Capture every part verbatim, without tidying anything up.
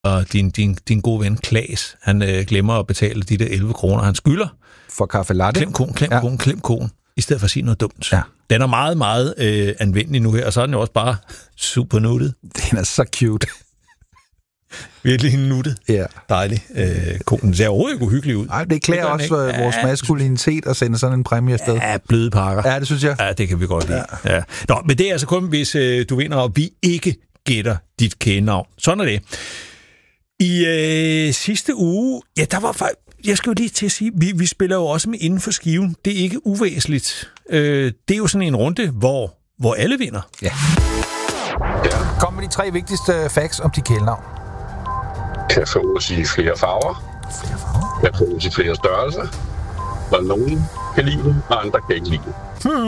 og din, din, din gode ven Klaas, han øh, glemmer at betale de der elleve kroner, han skylder. For kaffe latte. Klem konen, klem ja. konen, klem konen, i stedet for at sige noget dumt. Ja. Den er meget, meget øh, anvendelig nu her, og så er den jo også bare super nuttet. Den er så cute. Virkelig nuttet. Ja. Dejlig. Øh, konen ser overhovedet ikke uhyggelig ud. Nej, det klæder også øh, vores ja, maskulinitet at sende sådan en præmie afsted. Ja, bløde pakker. Ja, det synes jeg. Ja, det kan vi godt lide. Ja. Ja. Nå, men det er altså kun, hvis øh, du vinder, og vi ikke gætter dit kælenavn. Sådan er det. I øh, sidste uge, ja, der var faktisk, jeg skal jo lige til at sige, vi, vi spiller jo også med inden for skiven. Det er ikke uvæsentligt. Øh, det er jo sådan en runde, hvor, hvor alle vinder. Ja. Kom med de tre vigtigste facts om dit kælenavn. Kan fås i flere farver. Flere farver? Kan fås i flere størrelser. Og nogen kan lide det, og andre kan ikke lide det.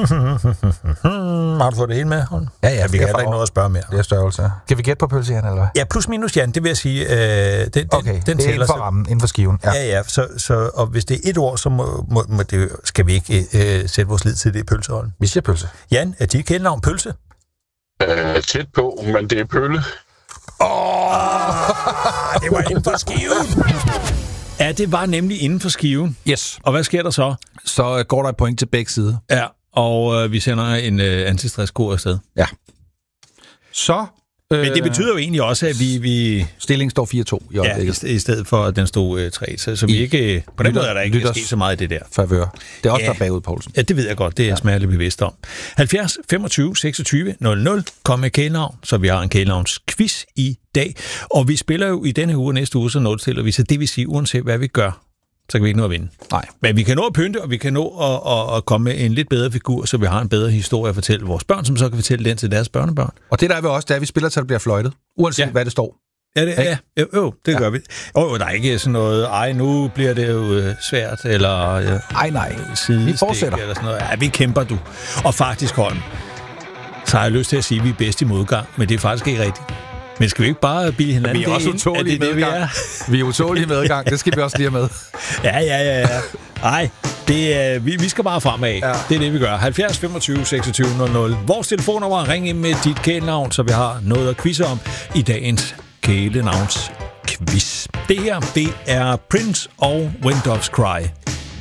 Har du fået det hele med, Holm? Ja, ja. Vi kan heller ikke noget at spørge mere. Det er størrelse. Kan vi gætte på pølsejern, eller hvad? Ja, plus minus Jan, det vil jeg sige. Øh, den, okay, den, den det er inden for rammen, inden for skiven. Ja, ja, ja så, så, og hvis det er et ord, så må, må, må det, skal vi ikke øh, sætte vores lid til det pølsehold. Vi siger pølse. Jan, er dit kælenavn pølse? Øh, tæt på, men det er pølle. Åh, oh, det var inden for skiven. Ja, det var nemlig inden for skiven. Yes. Og hvad sker der så? Så går der et point til begge sider. Ja, og øh, vi sender en øh, antistress-kur afsted. Ja. Så... Øh, Men det betyder jo egentlig også, at vi... vi stillingen står fire to i øjeblikket. Ja, i, i stedet for, at den stod øh, tre. Så, så vi ikke... Øh, på den måde er der ikke sket så meget i det der. Favør. Det er også ja. der bagud, Poulsen. Ja, det ved jeg godt. Det er jeg ja. smerteligt bevidst om. halvfjerds femogtyve seksogtyve nul nul. Kom med kælenavn, så vi har en kælenavnsquiz i dag. Og vi spiller jo i denne uge og næste uge, så nulstiller vi. Så det vil sige, uanset hvad vi gør, så kan vi ikke nå at vinde. Nej. Men vi kan nå at pynte, og vi kan nå at, at, at komme med en lidt bedre figur, så vi har en bedre historie at fortælle vores børn, som så kan fortælle den til deres børnebørn. Og det der er vi også, det er, at vi spiller, til det bliver fløjtet. Uanset ja. hvad det står. Ja, det, ja, jo, jo, det ja. gør vi. Jo, der er ikke sådan noget, ej, nu bliver det jo svært, eller... Ja, ej, nej. Vi fortsætter. Eller sådan noget. Ja, vi kæmper, du. Og faktisk, Holm, så har jeg lyst til at sige, at vi er bedst i modgang, men det er faktisk ikke rigtigt. Men skal vi ikke bare bilde hinanden det? Vi er også utålige medgang. Vi er, vi er utålige medgang, det skal vi også lige have med. Ja, ja, ja, ja. Ej, det er, vi, vi skal bare fremad. Ja. Det er det, vi gør. halvfjerds femogtyve seksogtyve nul nul. Vores telefonnummer, ring ind med dit kælenavn, så vi har noget at quizze om i dagens kælenavns quiz. Det her, det er Prince og When Doves Cry.